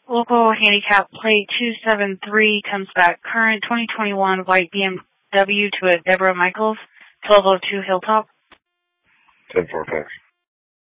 Local handicap plate 273 comes back current 2021 white BMW to a Deborah Michaels, 1202 Hilltop. 10-4, thanks.